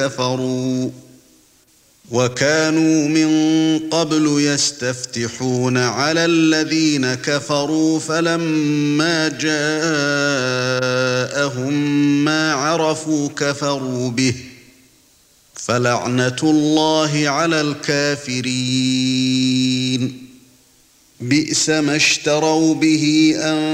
كفروا وكانوا من قبل يستفتحون على الذين كفروا فلما جاءهم ما عرفوا كفروا به فلعنة الله على الكافرين بئس ما اشتروا به